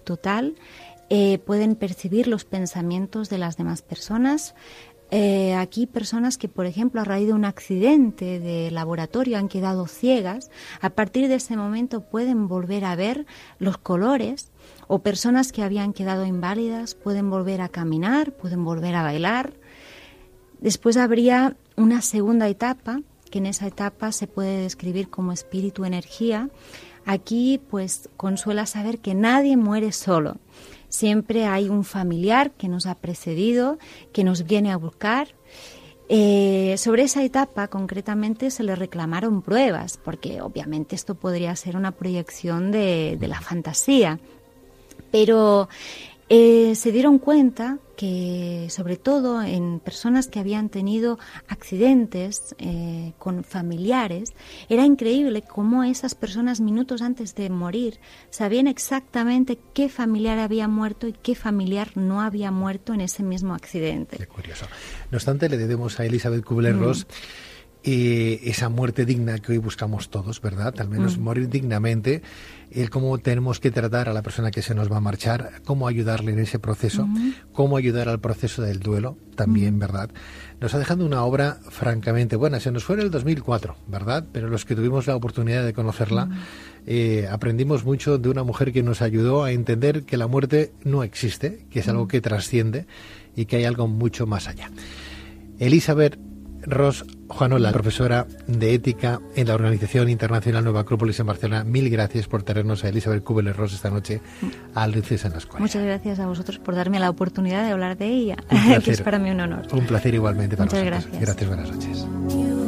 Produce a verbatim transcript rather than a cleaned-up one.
total, eh, pueden percibir los pensamientos de las demás personas. Eh, aquí personas que, por ejemplo, a raíz de un accidente de laboratorio han quedado ciegas, a partir de ese momento pueden volver a ver los colores, o personas que habían quedado inválidas pueden volver a caminar, pueden volver a bailar. Después habría una segunda etapa, que en esa etapa se puede describir como espíritu-energía. Aquí, pues, consuela saber que nadie muere solo. Siempre hay un familiar que nos ha precedido, que nos viene a buscar. Eh, sobre esa etapa, concretamente, se le reclamaron pruebas, porque obviamente esto podría ser una proyección de, de la fantasía. Pero eh, se dieron cuenta que, sobre todo en personas que habían tenido accidentes eh, con familiares, era increíble cómo esas personas minutos antes de morir sabían exactamente qué familiar había muerto y qué familiar no había muerto en ese mismo accidente. Qué curioso. No obstante, le debemos a Elizabeth Kubler-Ross mm. Eh, esa muerte digna que hoy buscamos todos, ¿verdad? Al menos mm. morir dignamente, el cómo tenemos que tratar a la persona que se nos va a marchar, cómo ayudarle en ese proceso, mm. cómo ayudar al proceso del duelo, también, mm. ¿verdad? Nos ha dejado una obra francamente buena. Se nos fue en el dos mil cuatro, ¿verdad? Pero los que tuvimos la oportunidad de conocerla, mm. eh, aprendimos mucho de una mujer que nos ayudó a entender que la muerte no existe, que es algo que trasciende y que hay algo mucho más allá. Elizabeth Ros Juanola, profesora de ética en la Organización Internacional Nueva Acrópolis en Barcelona, mil gracias por traernos a Elizabeth Kubler-Ross esta noche a Luces en la Escuela. Muchas gracias a vosotros por darme la oportunidad de hablar de ella, placer, que es para mí un honor. Un placer igualmente para Muchas vosotros. Gracias. Gracias, buenas noches.